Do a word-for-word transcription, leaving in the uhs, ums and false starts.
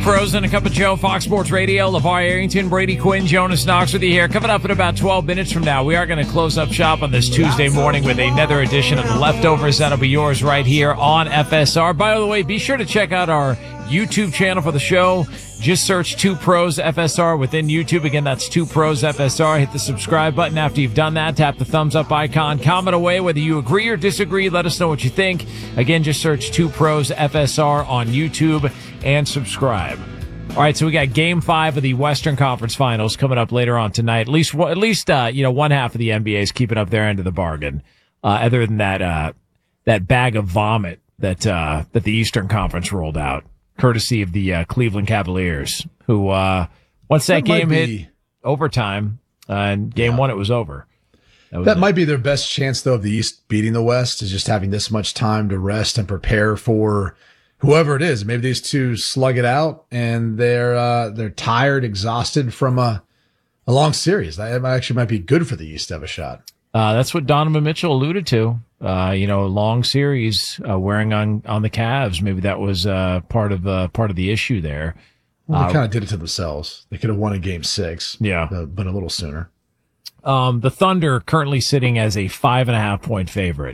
Frozen, a cup of Joe, Fox Sports Radio, LeVar Arrington, Brady Quinn, Jonas Knox with you here. Coming up in about twelve minutes from now, we are going to close up shop on this Tuesday morning with another edition of The Leftovers. That'll be yours right here on F S R. By the way, be sure to check out our YouTube channel for the show. Just search Two Pros F S R within YouTube. Again, that's Two Pros F S R. Hit the subscribe button after you've done that. Tap the thumbs up icon. Comment away whether you agree or disagree. Let us know what you think. Again, just search Two Pros F S R on YouTube and subscribe. All right, so we got Game Five of the Western Conference Finals coming up later on tonight. At least, at least, uh, you know, one half of the N B A is keeping up their end of the bargain. Uh, other than that, uh, that bag of vomit that uh, that the Eastern Conference rolled out, courtesy of the uh, Cleveland Cavaliers, who uh, once that, that game hit overtime uh, and Game yeah. One, it was over. That, that might be their best chance, though, of the East beating the West, is just having this much time to rest and prepare for whoever it is. Maybe these two slug it out and they're uh, they're tired, exhausted from a, a long series. That actually might be good for the East to have a shot. Uh, that's what Donovan Mitchell alluded to. Uh, you know, a long series uh, wearing on, on the Cavs. Maybe that was uh, part of uh, part of the issue there. Well, they uh, kind of did it to themselves. They could have won a game six, yeah, uh, but a little sooner. Um, the Thunder currently sitting as a five and a half point favorite